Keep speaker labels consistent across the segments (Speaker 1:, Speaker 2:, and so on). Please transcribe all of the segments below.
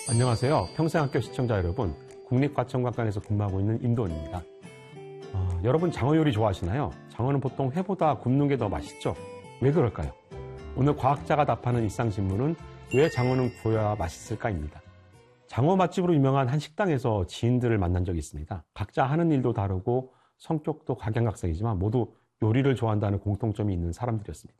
Speaker 1: 안녕하세요. 평생학교 시청자 여러분, 국립과천과학관에서 근무하고 있는 임도원입니다. 여러분 장어 요리 좋아하시나요? 장어는 보통 회보다 굽는 게 더 맛있죠? 왜 그럴까요? 오늘 과학자가 답하는 일상신문은 왜 장어는 구워야 맛있을까입니다. 장어 맛집으로 유명한 한 식당에서 지인들을 만난 적이 있습니다. 각자 하는 일도 다르고 성격도 각양각색이지만 모두 요리를 좋아한다는 공통점이 있는 사람들이었습니다.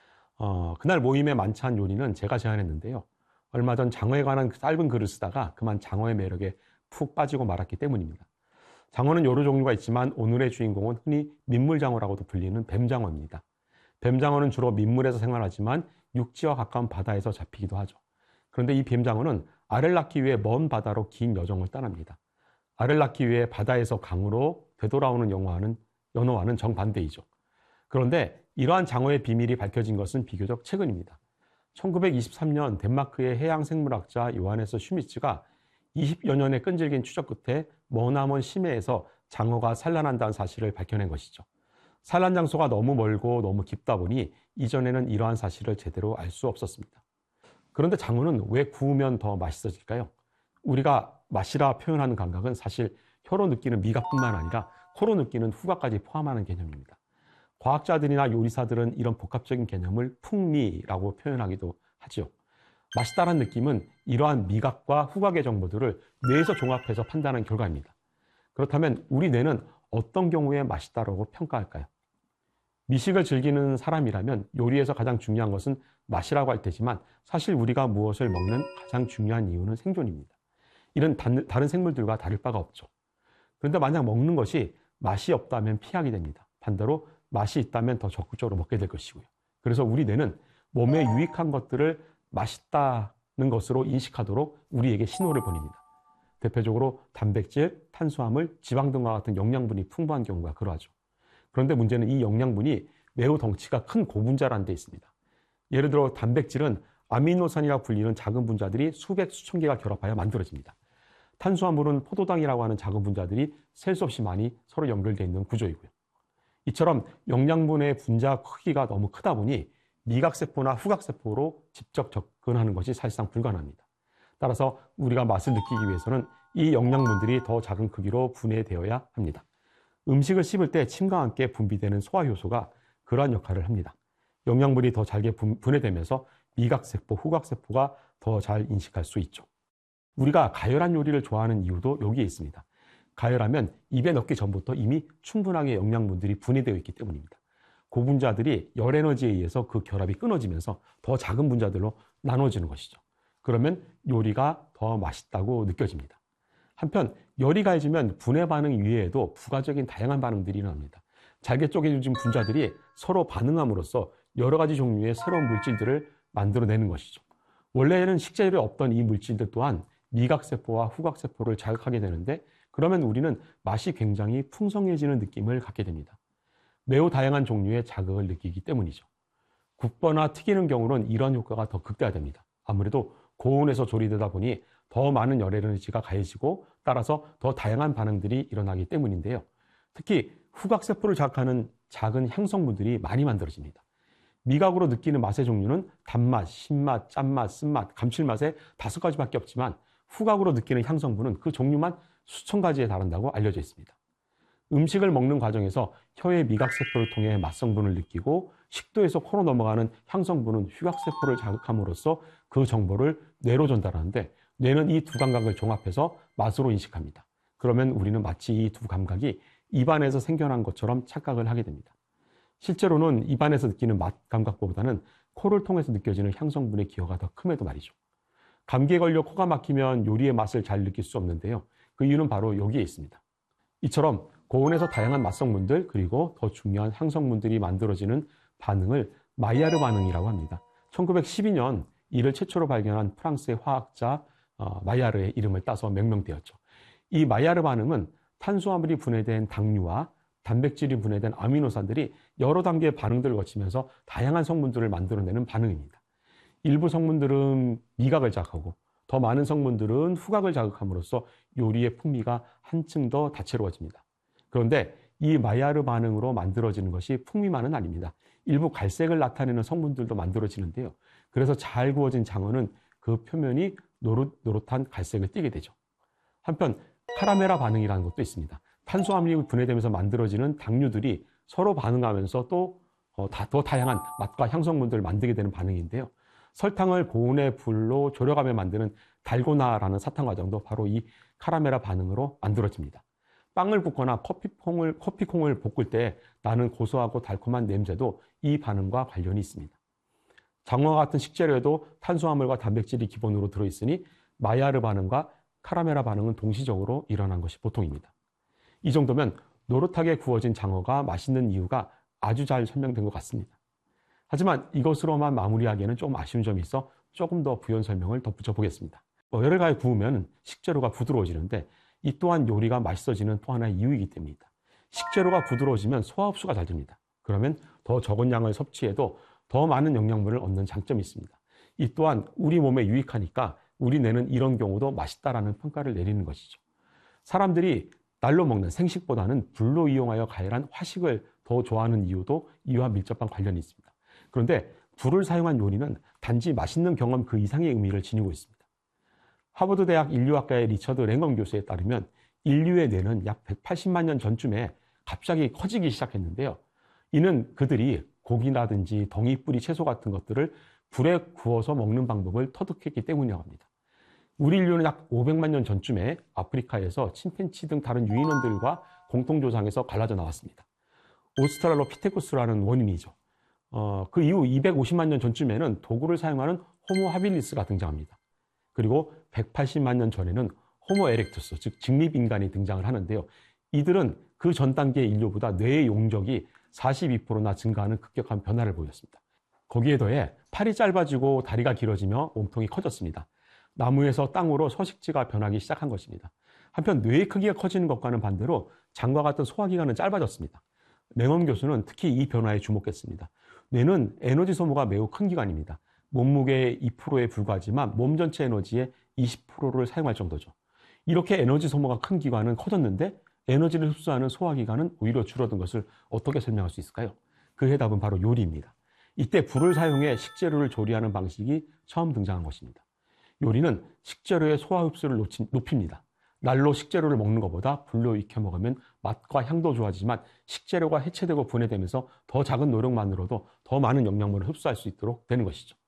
Speaker 1: 그날 모임의 만찬 요리는 제가 제안했는데요. 얼마 전 장어에 관한 짧은 글을 쓰다가 그만 장어의 매력에 푹 빠지고 말았기 때문입니다. 장어는 여러 종류가 있지만 오늘의 주인공은 흔히 민물장어라고도 불리는 뱀장어입니다. 뱀장어는 주로 민물에서 생활하지만 육지와 가까운 바다에서 잡히기도 하죠. 그런데 이 뱀장어는 알을 낳기 위해 먼 바다로 긴 여정을 떠납니다. 알을 낳기 위해 바다에서 강으로 되돌아오는 연어와는 정반대이죠. 그런데 이러한 장어의 비밀이 밝혀진 것은 비교적 최근입니다. 1923년 덴마크의 해양생물학자 요하네스 슈미츠가 20여 년의 끈질긴 추적 끝에 머나먼 심해에서 장어가 산란한다는 사실을 밝혀낸 것이죠. 산란 장소가 너무 멀고 너무 깊다 보니 이전에는 이러한 사실을 제대로 알 수 없었습니다. 그런데 장어는 왜 구우면 더 맛있어질까요? 우리가 맛이라 표현하는 감각은 사실 혀로 느끼는 미각뿐만 아니라 코로 느끼는 후각까지 포함하는 개념입니다. 과학자들이나 요리사들은 이런 복합적인 개념을 풍미라고 표현하기도 하죠. 맛있다는 느낌은 이러한 미각과 후각의 정보들을 뇌에서 종합해서 판단한 결과입니다. 그렇다면 우리 뇌는 어떤 경우에 맛있다라고 평가할까요? 미식을 즐기는 사람이라면 요리에서 가장 중요한 것은 맛이라고 할 테지만 사실 우리가 무엇을 먹는 가장 중요한 이유는 생존입니다. 이는 다른 생물들과 다를 바가 없죠. 그런데 만약 먹는 것이 맛이 없다면 피하게 됩니다. 반대로 맛이 있다면 더 적극적으로 먹게 될 것이고요. 그래서 우리 뇌는 몸에 유익한 것들을 맛있다는 것으로 인식하도록 우리에게 신호를 보냅니다. 대표적으로 단백질, 탄수화물, 지방 등과 같은 영양분이 풍부한 경우가 그러하죠. 그런데 문제는 이 영양분이 매우 덩치가 큰 고분자라는 데 있습니다. 예를 들어 단백질은 아미노산이라고 불리는 작은 분자들이 수백, 수천 개가 결합하여 만들어집니다. 탄수화물은 포도당이라고 하는 작은 분자들이 셀 수 없이 많이 서로 연결되어 있는 구조이고요. 이처럼 영양분의 분자 크기가 너무 크다 보니 미각세포나 후각세포로 직접 접근하는 것이 사실상 불가능합니다. 따라서 우리가 맛을 느끼기 위해서는 이 영양분들이 더 작은 크기로 분해되어야 합니다. 음식을 씹을 때 침과 함께 분비되는 소화효소가 그러한 역할을 합니다. 영양분이 더 잘게 분해되면서 미각세포, 후각세포가 더 잘 인식할 수 있죠. 우리가 가열한 요리를 좋아하는 이유도 여기에 있습니다. 가열하면 입에 넣기 전부터 이미 충분하게 영양분들이 분해되어 있기 때문입니다. 고분자들이 열 에너지에 의해서 그 결합이 끊어지면서 더 작은 분자들로 나눠지는 것이죠. 그러면 요리가 더 맛있다고 느껴집니다. 한편 열이 가해지면 분해 반응 이외에도 부가적인 다양한 반응들이 일어납니다. 잘게 쪼개진 분자들이 서로 반응함으로써 여러 가지 종류의 새로운 물질들을 만들어내는 것이죠. 원래는 식재료에 없던 이 물질들 또한 미각세포와 후각세포를 자극하게 되는데 그러면 우리는 맛이 굉장히 풍성해지는 느낌을 갖게 됩니다. 매우 다양한 종류의 자극을 느끼기 때문이죠. 굽거나 튀기는 경우는 이런 효과가 더 극대화됩니다. 아무래도 고온에서 조리되다 보니 더 많은 열 에너지가 가해지고 따라서 더 다양한 반응들이 일어나기 때문인데요. 특히 후각세포를 자극하는 작은 향성분들이 많이 만들어집니다. 미각으로 느끼는 맛의 종류는 단맛, 신맛, 짠맛, 쓴맛, 감칠맛의 5가지밖에 없지만 후각으로 느끼는 향성분은 그 종류만 수천 가지에 달한다고 알려져 있습니다. 음식을 먹는 과정에서 혀의 미각세포를 통해 맛성분을 느끼고 식도에서 코로 넘어가는 향성분은 후각세포를 자극함으로써 그 정보를 뇌로 전달하는데 뇌는 이 두 감각을 종합해서 맛으로 인식합니다. 그러면 우리는 마치 이 두 감각이 입안에서 생겨난 것처럼 착각을 하게 됩니다. 실제로는 입안에서 느끼는 맛 감각보다는 코를 통해서 느껴지는 향성분의 기여가 더 큼에도 말이죠. 감기에 걸려 코가 막히면 요리의 맛을 잘 느낄 수 없는데요. 그 이유는 바로 여기에 있습니다. 이처럼 고온에서 다양한 맛성분들 그리고 더 중요한 향성분들이 만들어지는 반응을 마이야르 반응이라고 합니다. 1912년 이를 최초로 발견한 프랑스의 화학자 마이야르의 이름을 따서 명명되었죠. 이 마이야르 반응은 탄수화물이 분해된 당류와 단백질이 분해된 아미노산들이 여러 단계의 반응들을 거치면서 다양한 성분들을 만들어내는 반응입니다. 일부 성분들은 미각을 자극하고 더 많은 성분들은 후각을 자극함으로써 요리의 풍미가 한층 더 다채로워집니다. 그런데 이 마이야르 반응으로 만들어지는 것이 풍미만은 아닙니다. 일부 갈색을 나타내는 성분들도 만들어지는데요. 그래서 잘 구워진 장어는 그 표면이 노릇노릇한 갈색을 띠게 되죠. 한편 카라메라 반응이라는 것도 있습니다. 탄수화물이 분해되면서 만들어지는 당류들이 서로 반응하면서 또 더 다양한 맛과 향성분들을 만들게 되는 반응인데요. 설탕을 고온의 불로 졸여가며 만드는 달고나라는 사탕 과정도 바로 이 카라메라 반응으로 만들어집니다. 빵을 굽거나 커피콩을 볶을 때 나는 고소하고 달콤한 냄새도 이 반응과 관련이 있습니다. 장어와 같은 식재료에도 탄수화물과 단백질이 기본으로 들어있으니 마이야르 반응과 카라메라 반응은 동시적으로 일어난 것이 보통입니다. 이 정도면 노릇하게 구워진 장어가 맛있는 이유가 아주 잘 설명된 것 같습니다. 하지만 이것으로만 마무리하기에는 좀 아쉬운 점이 있어 조금 더 부연 설명을 덧붙여 보겠습니다. 여러 가지 구우면 식재료가 부드러워지는데 이 또한 요리가 맛있어지는 또 하나의 이유이기 때문입니다. 식재료가 부드러워지면 소화 흡수가 잘 됩니다. 그러면 더 적은 양을 섭취해도 더 많은 영양분을 얻는 장점이 있습니다. 이 또한 우리 몸에 유익하니까 우리 뇌는 이런 경우도 맛있다라는 평가를 내리는 것이죠. 사람들이 날로 먹는 생식보다는 불로 이용하여 가열한 화식을 더 좋아하는 이유도 이와 밀접한 관련이 있습니다. 그런데 불을 사용한 요리는 단지 맛있는 경험 그 이상의 의미를 지니고 있습니다. 하버드 대학 인류학과의 리처드 랭엄 교수에 따르면 인류의 뇌는 약 180만 년 전쯤에 갑자기 커지기 시작했는데요. 이는 그들이 고기라든지 덩이뿌리 채소 같은 것들을 불에 구워서 먹는 방법을 터득했기 때문이라고 합니다. 우리 인류는 약 500만 년 전쯤에 아프리카에서 침팬치 등 다른 유인원들과 공통조상에서 갈라져 나왔습니다. 오스트랄로피테쿠스라는 원인이죠. 그 이후 250만 년 전쯤에는 도구를 사용하는 호모 하빌리스가 등장합니다. 그리고 180만 년 전에는 호모 에렉투스, 즉 직립인간이 등장을 하는데요. 이들은 그 전 단계의 인류보다 뇌의 용적이 42%나 증가하는 급격한 변화를 보였습니다. 거기에 더해 팔이 짧아지고 다리가 길어지며 몸통이 커졌습니다. 나무에서 땅으로 서식지가 변하기 시작한 것입니다. 한편 뇌의 크기가 커지는 것과는 반대로 장과 같은 소화기관은 짧아졌습니다. 랭엄 교수는 특히 이 변화에 주목했습니다. 뇌는 에너지 소모가 매우 큰 기관입니다. 몸무게의 2%에 불과하지만 몸 전체 에너지의 20%를 사용할 정도죠. 이렇게 에너지 소모가 큰 기관은 커졌는데 에너지를 흡수하는 소화기관은 오히려 줄어든 것을 어떻게 설명할 수 있을까요? 그 해답은 바로 요리입니다. 이때 불을 사용해 식재료를 조리하는 방식이 처음 등장한 것입니다. 요리는 식재료의 소화 흡수를 높입니다. 날로 식재료를 먹는 것보다 불로 익혀 먹으면 맛과 향도 좋아지지만 식재료가 해체되고 분해되면서 더 작은 노력만으로도 더 많은 영양분을 흡수할 수 있도록 되는 것이죠.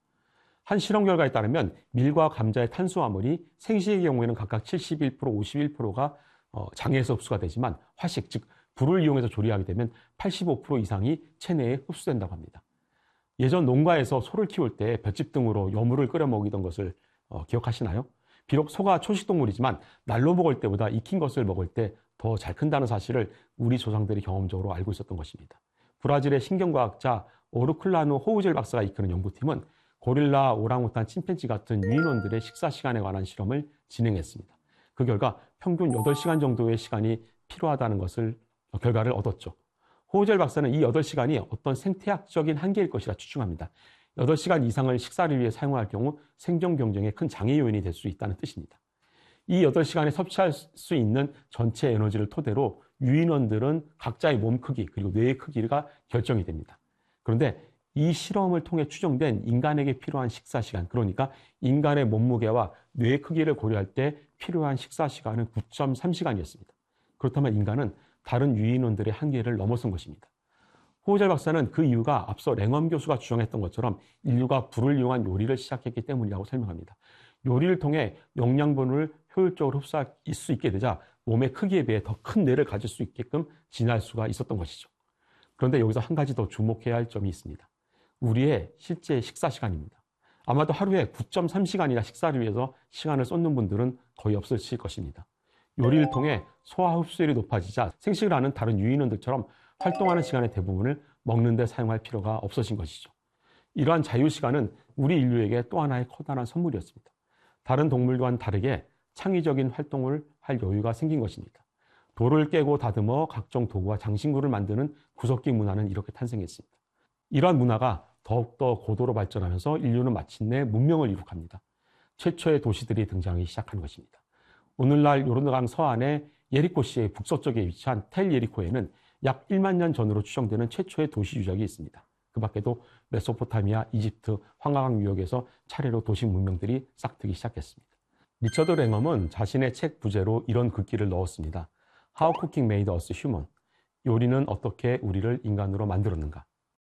Speaker 1: 한 실험 결과에 따르면 밀과 감자의 탄수화물이 생식의 경우에는 각각 71%, 51%가 장에서 흡수가 되지만 화식, 즉 불을 이용해서 조리하게 되면 85% 이상이 체내에 흡수된다고 합니다. 예전 농가에서 소를 키울 때 볏짚 등으로 여물을 끓여 먹이던 것을 기억하시나요? 비록 소가 초식동물이지만 날로 먹을 때보다 익힌 것을 먹을 때 더 잘 큰다는 사실을 우리 조상들이 경험적으로 알고 있었던 것입니다. 브라질의 신경과학자 오르클라누 호우젤 박사가 이끄는 연구팀은 고릴라, 오랑우탄, 침팬지 같은 유인원들의 식사 시간에 관한 실험을 진행했습니다. 그 결과 평균 8시간 정도의 시간이 필요하다는 결과를 얻었죠. 호우젤 박사는 이 8시간이 어떤 생태학적인 한계일 것이라 추측합니다. 8시간 이상을 식사를 위해 사용할 경우 생존 경쟁에 큰 장애 요인이 될 수 있다는 뜻입니다. 이 8시간에 섭취할 수 있는 전체 에너지를 토대로 유인원들은 각자의 몸 크기 그리고 뇌의 크기가 결정이 됩니다. 그런데 이 실험을 통해 추정된 인간에게 필요한 식사 시간, 그러니까 인간의 몸무게와 뇌의 크기를 고려할 때 필요한 식사 시간은 9.3시간이었습니다. 그렇다면 인간은 다른 유인원들의 한계를 넘어선 것입니다. 호우젤 박사는 그 이유가 앞서 랭엄 교수가 주장했던 것처럼 인류가 불을 이용한 요리를 시작했기 때문이라고 설명합니다. 요리를 통해 영양분을 효율적으로 흡수할 수 있게 되자 몸의 크기에 비해 더 큰 뇌를 가질 수 있게끔 진화할 수가 있었던 것이죠. 그런데 여기서 한 가지 더 주목해야 할 점이 있습니다. 우리의 실제 식사 시간입니다. 아마도 하루에 9.3시간이나 식사를 위해서 시간을 쏟는 분들은 거의 없으실 것입니다. 요리를 통해 소화 흡수율이 높아지자 생식을 하는 다른 유인원들처럼 활동하는 시간의 대부분을 먹는 데 사용할 필요가 없어진 것이죠. 이러한 자유시간은 우리 인류에게 또 하나의 커다란 선물이었습니다. 다른 동물과는 다르게 창의적인 활동을 할 여유가 생긴 것입니다. 돌을 깨고 다듬어 각종 도구와 장신구를 만드는 구석기 문화는 이렇게 탄생했습니다. 이러한 문화가 더욱더 고도로 발전하면서 인류는 마침내 문명을 이룩합니다. 최초의 도시들이 등장하기 시작한 것입니다. 오늘날 요르단 서안의 예리코시의 북서쪽에 위치한 텔 예리코에는 약 1만 년 전으로 추정되는 최초의 도시 유적이 있습니다. 그 밖에도 메소포타미아, 이집트, 황하강 유역에서 차례로 도시 문명들이 싹트기 시작했습니다. 리처드 랭엄은 자신의 책 부제로 이런 글귀를 넣었습니다. How cooking made us human. 요리는 어떻게 우리를 인간으로 만들었는가.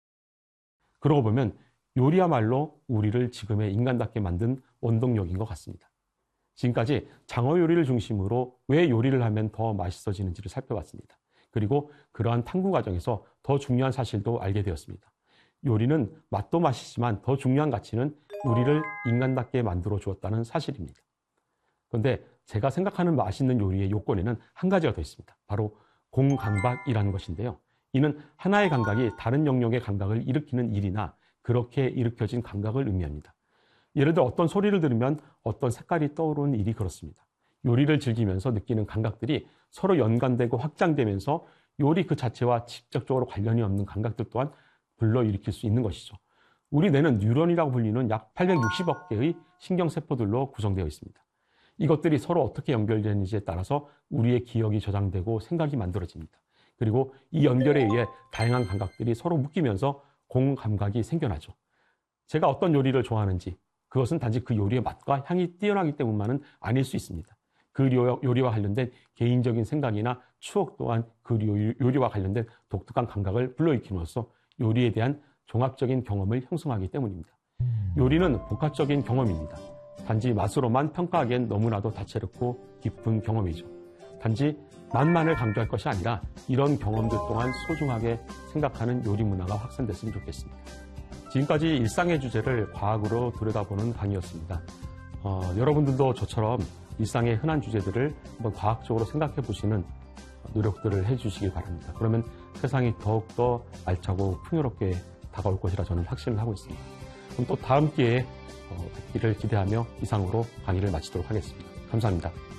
Speaker 1: 그러고 보면 요리야말로 우리를 지금의 인간답게 만든 원동력인 것 같습니다. 지금까지 장어 요리를 중심으로 왜 요리를 하면 더 맛있어지는지를 살펴봤습니다. 그리고 그러한 탐구 과정에서 더 중요한 사실도 알게 되었습니다. 요리는 맛도 맛이지만 더 중요한 가치는 우리를 인간답게 만들어 주었다는 사실입니다. 그런데 제가 생각하는 맛있는 요리의 요건에는 한 가지가 더 있습니다. 바로 공감각이라는 것인데요. 이는 하나의 감각이 다른 영역의 감각을 일으키는 일이나 그렇게 일으켜진 감각을 의미합니다. 예를 들어 어떤 소리를 들으면 어떤 색깔이 떠오르는 일이 그렇습니다. 요리를 즐기면서 느끼는 감각들이 서로 연관되고 확장되면서 요리 그 자체와 직접적으로 관련이 없는 감각들 또한 불러일으킬 수 있는 것이죠. 우리 뇌는 뉴런이라고 불리는 약 860억 개의 신경세포들로 구성되어 있습니다. 이것들이 서로 어떻게 연결되는지에 따라서 우리의 기억이 저장되고 생각이 만들어집니다. 그리고 이 연결에 의해 다양한 감각들이 서로 묶이면서 공감각이 생겨나죠. 제가 어떤 요리를 좋아하는지 그것은 단지 그 요리의 맛과 향이 뛰어나기 때문만은 아닐 수 있습니다. 그 요리와 관련된 개인적인 생각이나 추억 또한 그 요리와 관련된 독특한 감각을 불러일으킴으로써 요리에 대한 종합적인 경험을 형성하기 때문입니다. 요리는 복합적인 경험입니다. 단지 맛으로만 평가하기엔 너무나도 다채롭고 깊은 경험이죠. 단지 맛만을 강조할 것이 아니라 이런 경험들 또한 소중하게 생각하는 요리 문화가 확산됐으면 좋겠습니다. 지금까지 일상의 주제를 과학으로 들여다보는 강의였습니다. 여러분들도 저처럼 일상의 흔한 주제들을 한번 과학적으로 생각해 보시는 노력들을 해주시기 바랍니다. 그러면 세상이 더욱더 알차고 풍요롭게 다가올 것이라 저는 확신을 하고 있습니다. 그럼 또 다음 기회에 뵙기를 기대하며 이상으로 강의를 마치도록 하겠습니다. 감사합니다.